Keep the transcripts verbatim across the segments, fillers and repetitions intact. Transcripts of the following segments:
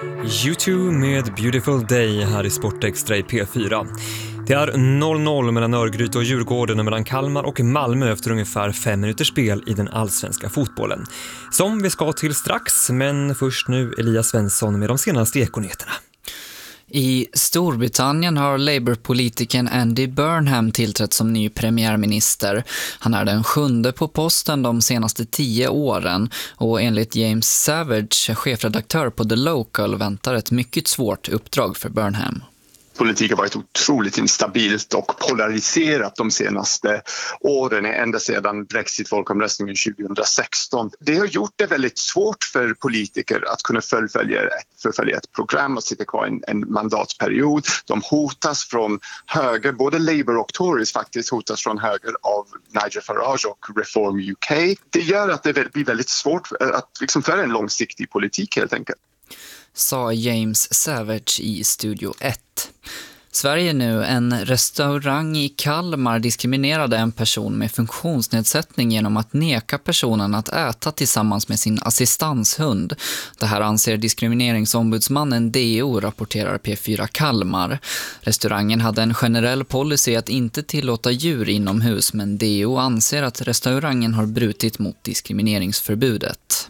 U två med Beautiful Day här i Sportextra i P fyra. Det är noll noll mellan Örgryte och Djurgården och mellan Kalmar och Malmö efter ungefär fem minuters spel i den allsvenska fotbollen. Som vi ska till strax, men först nu Elias Svensson med de senaste ekonyheterna. I Storbritannien har Labour-politikern Andy Burnham tillträtt som ny premiärminister. Han är den sjunde på posten de senaste tio åren och enligt James Savage, chefredaktör på The Local, väntar ett mycket svårt uppdrag för Burnham. Politik har varit otroligt instabilt och polariserat de senaste åren, ända sedan Brexit-folkomröstningen tjugohundrasexton. Det har gjort det väldigt svårt för politiker att kunna fullfölja, fullfölja ett program och sitta kvar en, en mandatperiod. De hotas från höger, både Labour och Tories faktiskt hotas från höger av Nigel Farage och Reform U K. Det gör att det blir väldigt svårt att liksom föra en långsiktig politik helt enkelt. Sa James Savage i Studio ett. Sverige nu, en restaurang i Kalmar diskriminerade en person med funktionsnedsättning genom att neka personen att äta tillsammans med sin assistanshund. Det här anser diskrimineringsombudsmannen D O, rapporterar P fyra Kalmar. Restaurangen hade en generell policy att inte tillåta djur inomhus, men D O anser att restaurangen har brutit mot diskrimineringsförbudet.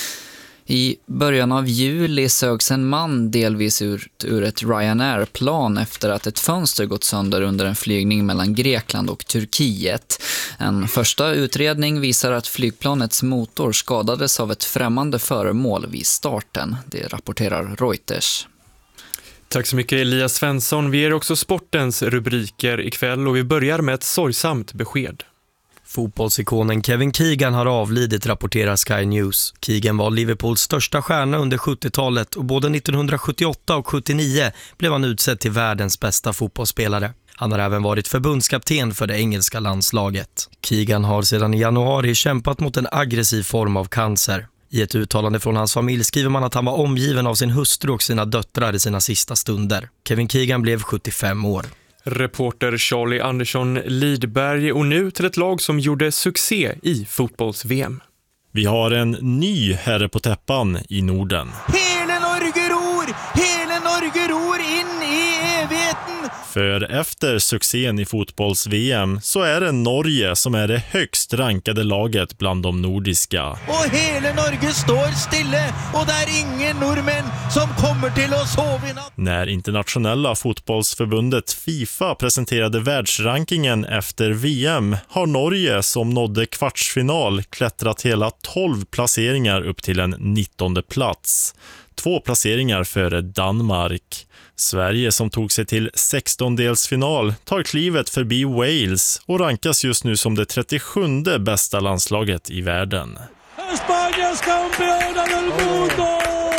I början av juli sögs en man delvis ur, ur ett Ryanair-plan efter att ett fönster gått sönder under en flygning mellan Grekland och Turkiet. En första utredning visar att flygplanets motor skadades av ett främmande föremål vid starten. Det rapporterar Reuters. Tack så mycket Elias Svensson. Vi är också sportens rubriker ikväll och vi börjar med ett sorgsamt besked. Fotbollsikonen Kevin Keegan har avlidit, rapporterar Sky News. Keegan var Liverpools största stjärna under sjuttiotalet och både nittonhundrasjuttioåtta och sjuttionio blev han utsedd till världens bästa fotbollsspelare. Han har även varit förbundskapten för det engelska landslaget. Keegan har sedan i januari kämpat mot en aggressiv form av cancer. I ett uttalande från hans familj skriver man att han var omgiven av sin hustru och sina döttrar i sina sista stunder. Kevin Keegan blev sjuttiofem år. Reporter Charlie Andersson Lidberg, och nu till ett lag som gjorde succé i fotbolls-V M. Vi har en ny herre på täppan i Norden. Hela Norge ror! Hela Norge ror in i evigheten! För efter succén i fotbolls-V M så är det Norge som är det högst rankade laget bland de nordiska. Och hela Norge står stille och det är ingen norrmän som kommer till oss sova i natt. När internationella fotbollsförbundet FIFA presenterade världsrankingen efter V M har Norge, som nådde kvartsfinal, klättrat hela tolv placeringar upp till en nittonde plats. Två placeringar före Danmark. Sverige, som tog sig till sextondelsfinal, tar klivet förbi Wales och rankas just nu som det trettiosjunde bästa landslaget i världen. Spaniens campeona del mundo!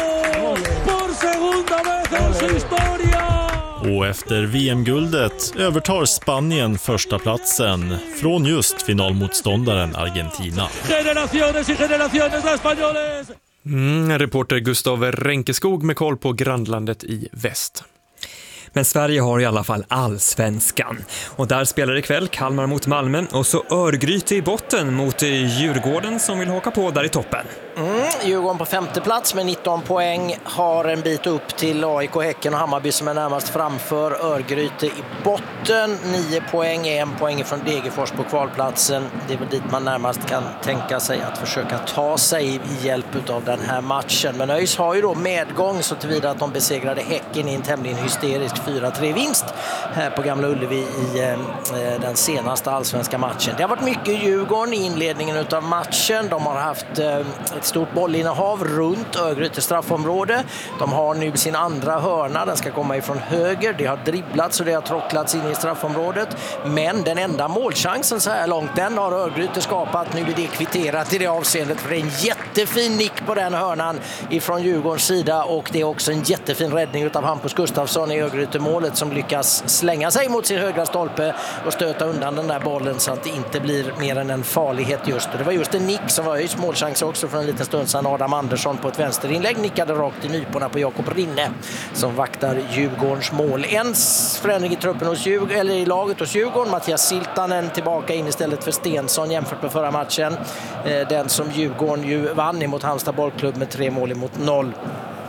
Por segunda vez en su historia! Och efter V M-guldet övertar Spanien första platsen från just finalmotståndaren Argentina. Generaciones y generaciones de españoles! Mm, reporter Gustav Ränkeskog med koll på grannlandet i väst. Men Sverige har i alla fall allsvenskan. Och där spelar ikväll Kalmar mot Malmö och så Örgryte i botten mot Djurgården som vill haka på där i toppen. Mm, Djurgården på femte plats med nitton poäng, har en bit upp till A I K, Häcken och Hammarby som är närmast framför. Örgryte i botten, nio poäng, en poäng från Degerfors på kvalplatsen. Det är väl dit man närmast kan tänka sig att försöka ta sig i hjälp av den här matchen. Men ÖIS har ju då medgång så tillvida att de besegrade Häcken i en tämligen hysterisk fyra tre vinst här på Gamla Ullevi i eh, den senaste allsvenska matchen. Det har varit mycket Djurgården i inledningen av matchen. De har haft eh, ett stort bollinnehav runt Örgryte straffområde. De har nu sin andra hörna, den ska komma ifrån höger. Det har dribblats och det har trocklats in i straffområdet. Men den enda målchansen så här långt, den har Örgryte skapat. Nu är det kvitterat i det avseendet, för det är en jättefin nick på den hörnan ifrån Djurgårdens sida, och det är också en jättefin räddning av Hampus Gustafsson i Örgryte målet, som lyckas slänga sig mot sin högra stolpe och stöta undan den där bollen så att det inte blir mer än en farlighet just. Och det var just en nick som var ÖIS målchans också för en liten stund sedan. Adam Andersson på ett vänsterinlägg nickade rakt i nyporna på Jakob Rinne som vaktar Djurgårdens mål. En förändring i truppen hos Djurgården, eller i laget hos Djurgården. Mattias Siltanen tillbaka in istället för Stensson jämfört med förra matchen. Den som Djurgården ju vann emot Halmstad bollklubb med tre mål emot noll.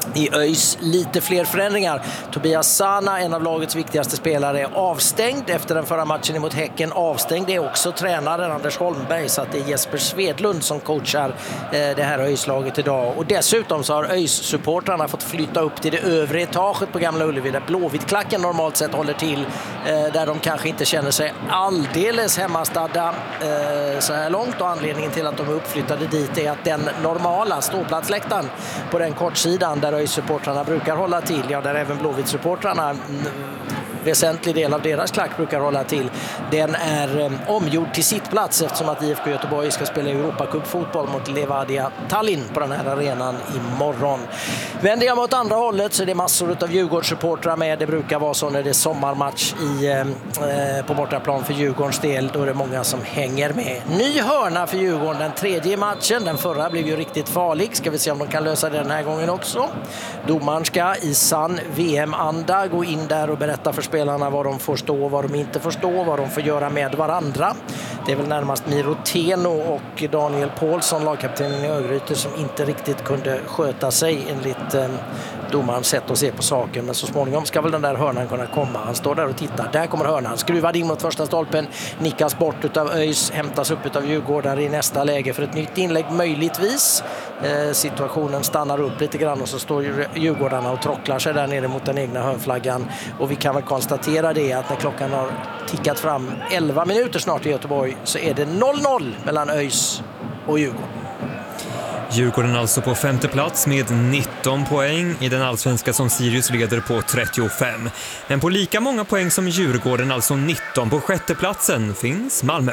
I ÖIS lite fler förändringar. Tobias Sana, en av lagets viktigaste spelare, är avstängd efter den förra matchen emot Häcken. Avstängd är också tränaren Anders Holmberg, så att det är Jesper Svedlund som coachar eh, det här ÖIS-laget idag. Och dessutom så har ÖIS-supportrarna fått flytta upp till det övre etaget på Gamla Ullevi där Blåvittklacken normalt sett håller till, eh, där de kanske inte känner sig alldeles hemmastadda eh, så här långt, och anledningen till att de är uppflyttade dit är att den normala ståplatsläktaren på den kortsidan där ÖIS-supportrarna brukar hålla till, ja där även Blåvitt-supportrarna, väsentlig del av deras klack brukar hålla till, den är eh, omgjord till sittplats eftersom att I F K Göteborg ska spela Europacup-fotboll mot Levadia Tallinn på den här arenan imorgon. Vänder jag mot andra hållet så är det massor av Djurgårdssupportrar med. Det brukar vara så när det är sommarmatch i, eh, på bortaplan för Djurgårdens del. Då är det många som hänger med. Ny hörna för Djurgården, den tredje matchen. Den förra blev ju riktigt farlig. Ska vi se om de kan lösa det den här gången också. Domaren ska i sann V M-anda gå in där och berätta för spelarna vad de får stå, vad de inte får stå, vad de får göra med varandra. Det är väl närmast Miro Teno och Daniel Paulsson, lagkaptenen i Örgryte, som inte riktigt kunde sköta sig enligt eh, domarens sätt att se på saken. Men så småningom ska väl den där hörnan kunna komma. Han står där och tittar. Där kommer hörnan. Skruvad in mot första stolpen. Nickas bort utav ÖIS. Hämtas upp utav Djurgårdare i nästa läge för ett nytt inlägg möjligtvis. Eh, situationen stannar upp lite grann och så står Djurgårdarna och trocklar sig där nere mot den egna hörnflaggan. Och vi kan väl konstatera det att när klockan har tickat fram elva minuter snart i Göteborg så är det noll noll mellan ÖIS och Djurgården. Djurgården alltså på femte plats med nitton poäng i den allsvenska som Sirius leder på trettiofem. Men på lika många poäng som Djurgården, alltså nitton på sjätte platsen, finns Malmö.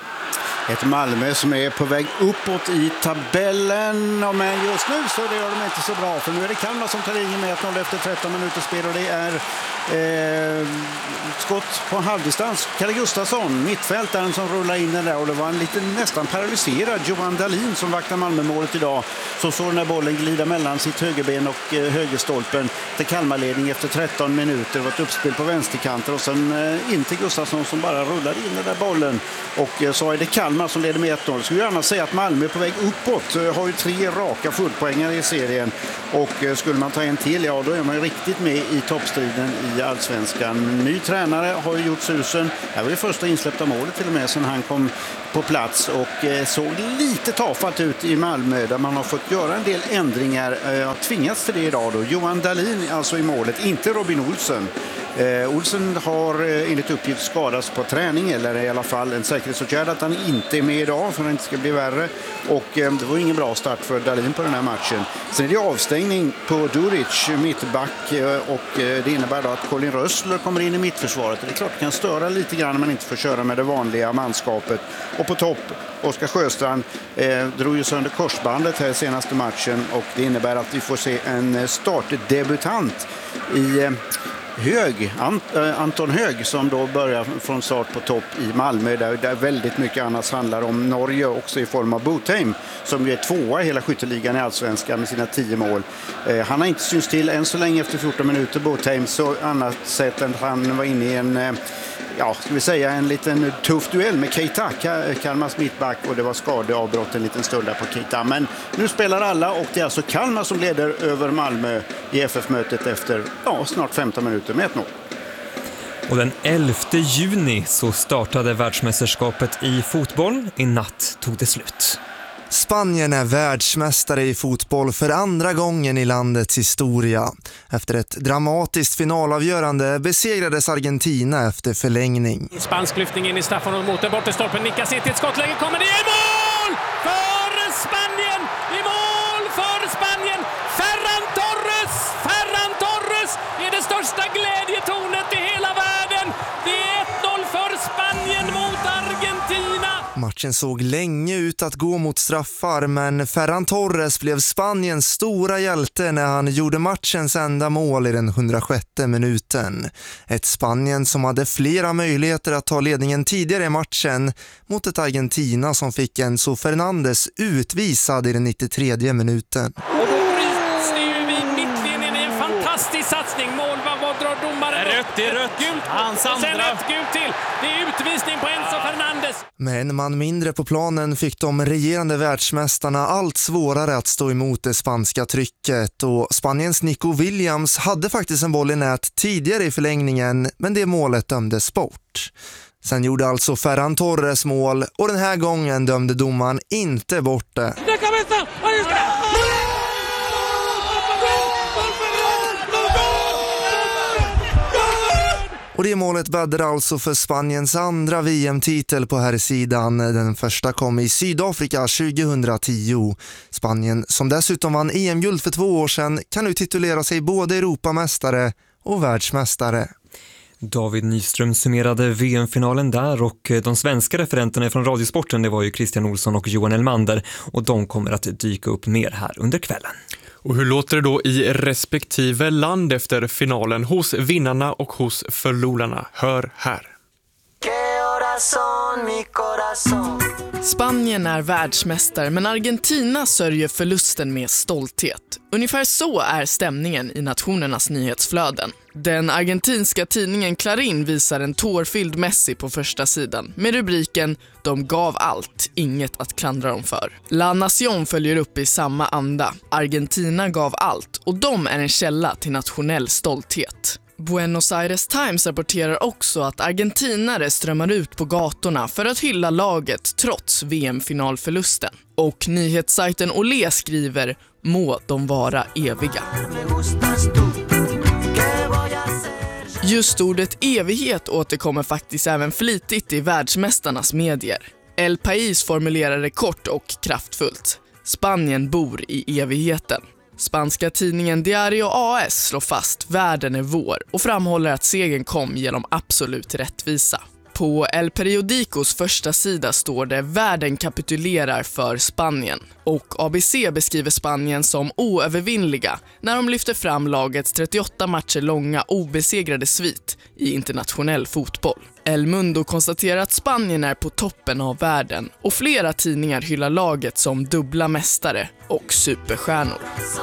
Ett Malmö som är på väg uppåt i tabellen, men just nu så det gör de inte så bra, för nu är det Kalmar som tar in med ett noll efter tretton minuter spel, och det är eh, skott på halvdistans. Kalle Gustafsson, mittfältaren, som rullar in den där, och det var en lite nästan paralyserad Johan Dahlin som vaktar Malmö-målet idag, som såg den där bollen glida mellan sitt högerben och eh, högerstolpen till Kalmarledning efter tretton minuter. Det var ett uppspel på vänsterkanten och sen eh, in till Gustafsson som bara rullade in den där bollen, och eh, så är det Kalmar som leder med ett noll. Skulle gärna säga att Malmö är på väg uppåt, har ju tre raka fullpoängare i serien, och skulle man ta en till, ja då är man riktigt med i toppstriden i allsvenskan. Ny tränare har ju gjort susen. Det var det första insläppta målet till och med sedan han kom på plats, och såg lite tafatt ut i Malmö där man har fått göra en del ändringar. Jag har tvingats till det idag då. Johan Dahlin alltså i målet, inte Robin Olsen. Eh, Olsen har eh, enligt uppgift skadats på träning, eller i alla fall en säkerhetsåtgärd att han inte är med idag för att det inte ska bli värre, och eh, det var ingen bra start för Dahlin på den här matchen. Sen är det avstängning på Duric, mittback, eh, och eh, det innebär då att Colin Rössler kommer in i mittförsvaret. Det är klart det kan störa lite grann när man inte får köra med det vanliga manskapet. Och på topp, Oskar Sjöstrand eh, drog ju sönder korsbandet här senaste matchen, och det innebär att vi får se en startdebutant i eh, Hög, Anton Hög, som då börjar från start på topp i Malmö, där, där väldigt mycket annars handlar om Norge också i form av Botheim, som ju är tvåa i hela skytteligan i allsvenskan med sina tio mål. Eh, han har inte syns till än så länge efter fjorton minuter, Botheim, så annat sätt än han var inne i en eh, ja, ska vi säga en liten tuff duell med Keita, Kalmars mittback, och det var skadeavbrott en liten stund där på Keita. Men nu spelar alla, och det är alltså Kalmar som leder över Malmö i F F-mötet efter ja, snart femton minuter med ett noll. Och den elfte juni så startade världsmästerskapet i fotboll. I natt tog det slut. Spanien är världsmästare i fotboll för andra gången i landets historia. Efter ett dramatiskt finalavgörande besegrades Argentina efter förlängning. Spansk lyftning in i straffområdet mot den bortre stolpen. Nickas in till ett skottläge. Kommer det i mål för Spanien! I mål för Spanien! Ferran Torres! Ferran Torres är det största glädjetornet i hela världen. Det är ett noll för Spanien mot Argentina. Matchen såg länge ut att gå mot straffar, men Ferran Torres blev Spaniens stora hjälte när han gjorde matchens enda mål i den hundrasjätte minuten. Ett Spanien som hade flera möjligheter att ta ledningen tidigare i matchen mot ett Argentina som fick Enzo Fernandes utvisad i den nittiotredje minuten. Och då bryts det ju vid mittlinjen i en fantastisk fantastisk satsning. Mål, vad, vad drar domaren? Det är rött, det är rött. Gult. Hans och sen andra. ett gult till. Det är utvisning på Enzo Fernandes. Med en man mindre på planen fick de regerande världsmästarna allt svårare att stå emot det spanska trycket, och Spaniens Nico Williams hade faktiskt en boll i nät tidigare i förlängningen, men det målet dömdes bort. Sen gjorde alltså Ferran Torres mål, och den här gången dömde domaren inte bort det. Och det målet bäddade alltså för Spaniens andra V M-titel på här sidan. Den första kom i Sydafrika tjugohundratio. Spanien, som dessutom vann E M-guld för två år sedan, kan nu titulera sig både Europamästare och världsmästare. David Nyström summerade V M-finalen där, och de svenska referenterna från Radiosporten, det var ju Christian Olsson och Johan Elmander, och de kommer att dyka upp mer här under kvällen. Och hur låter det då i respektive land efter finalen hos vinnarna och hos förlorarna? Hör här. Spanien är världsmästare, men Argentina sörjer förlusten med stolthet. Ungefär så är stämningen i nationernas nyhetsflöden. Den argentinska tidningen Clarín visar en tårfylld Messi på första sidan med rubriken "De gav allt, inget att klandra dem för". La Nación följer upp i samma anda. Argentina gav allt, och de är en källa till nationell stolthet. Buenos Aires Times rapporterar också att argentinare strömmar ut på gatorna för att hylla laget trots V M-finalförlusten. Och nyhetssajten Olé skriver "Må de vara eviga". Just ordet evighet återkommer faktiskt även flitigt i världsmästarnas medier. El País formulerar det kort och kraftfullt. Spanien bor i evigheten. Spanska tidningen Diario A S slår fast världen är vår och framhåller att segern kom genom absolut rättvisa. På El Periodicos första sida står det "Världen kapitulerar för Spanien", och A B C beskriver Spanien som oövervinnliga när de lyfter fram lagets trettioåtta matcher långa obesegrade svit i internationell fotboll. El Mundo konstaterar att Spanien är på toppen av världen, och flera tidningar hyllar laget som dubbla mästare och superstjärnor.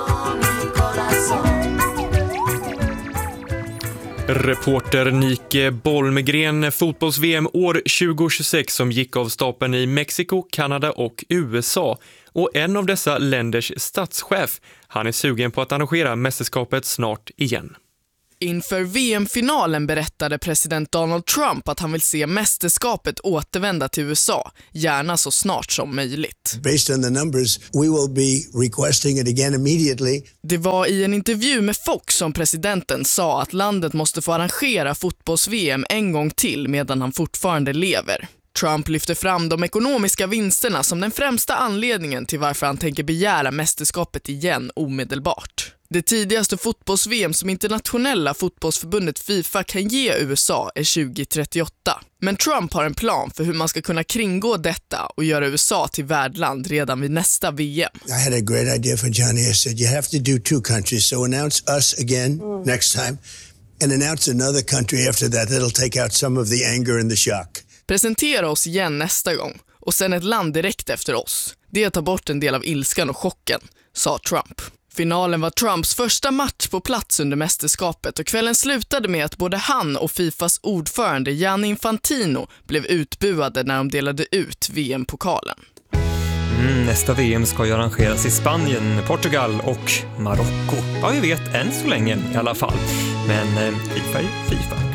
Reporter Nike Bolmegren, fotbolls-V M år tjugohundratjugosex som gick av stapeln i Mexiko, Kanada och U S A. Och en av dessa länders statschef, han är sugen på att arrangera mästerskapet snart igen. Inför V M-finalen berättade president Donald Trump att han vill se mästerskapet återvända till U S A, gärna så snart som möjligt. Based on the numbers, we will be requesting it again immediately. Det var i en intervju med Fox som presidenten sa att landet måste få arrangera fotbolls-V M en gång till medan han fortfarande lever. Trump lyfter fram de ekonomiska vinsterna som den främsta anledningen till varför han tänker begära mästerskapet igen omedelbart. Det tidigaste fotbolls-V M som internationella fotbollsförbundet FIFA kan ge U S A är tjugohundratrettioåtta. Men Trump har en plan för hur man ska kunna kringgå detta och göra U S A till värdland redan vid nästa V M. I had a great idea for Johnny. I said you have to do two countries, so announce us again mm. next time and announce another country after that. That'll take out some of the anger and the shock. Presentera oss igen nästa gång och sen ett land direkt efter oss. Det tar bort en del av ilskan och chocken, sa Trump. Finalen var Trumps första match på plats under mästerskapet, och kvällen slutade med att både han och FIFAs ordförande Gianni Infantino blev utbuade när de delade ut V M-pokalen. Mm, nästa V M ska ju arrangeras i Spanien, Portugal och Marocko. Ja, vi vet än så länge i alla fall. Men eh, FIFA är FIFA.